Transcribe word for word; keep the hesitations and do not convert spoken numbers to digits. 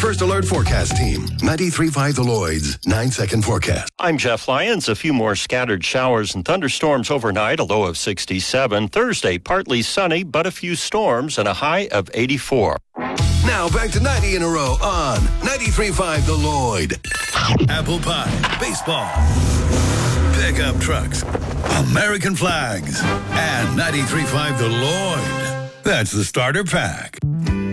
First Alert Forecast Team. ninety-three point five The Lloyd's nine-second forecast. I'm Jeff Lyons. A few more scattered showers and thunderstorms overnight, a low of sixty-seven. Thursday, partly sunny, but a few storms and a high of eighty-four. Now back to ninety in a row on ninety-three point five The Lloyd. Apple pie, baseball, pickup trucks, American flags, and ninety-three point five The Lloyd. That's the starter pack.